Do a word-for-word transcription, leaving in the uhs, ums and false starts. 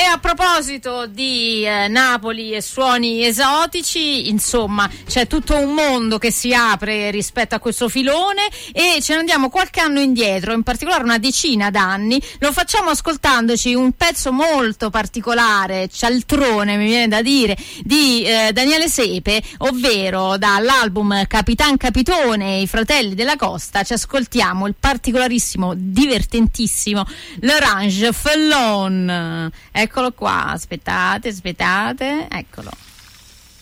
E a proposito di eh, Napoli e suoni esotici, insomma, c'è tutto un mondo che si apre rispetto a questo filone e ce ne andiamo qualche anno indietro, in particolare una decina d'anni. Lo facciamo ascoltandoci un pezzo molto particolare, cialtrone mi viene da dire, di eh, Daniele Sepe, ovvero dall'album Capitan Capitone e i Fratelli della Costa. Ci ascoltiamo il particolarissimo, divertentissimo L'Orange Fellon. Eccolo qua, aspettate, aspettate, eccolo.